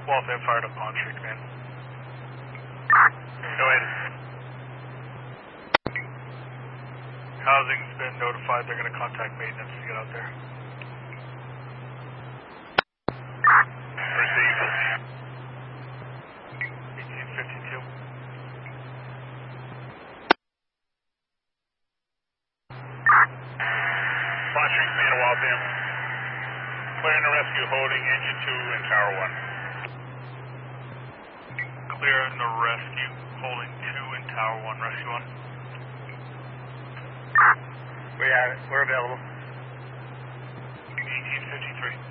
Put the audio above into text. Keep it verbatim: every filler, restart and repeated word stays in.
Waltham fired up Pond Street, man. Go ahead. Housing's been notified. They're going to contact maintenance to get out there. Received. eighteen fifty-two. Pond Street, man, Waltham. Clearing the rescue, holding engine two in Tower one. Clearing the rescue, holding two in Tower one, rescue one. We have it. We're available. eighteen fifty-three.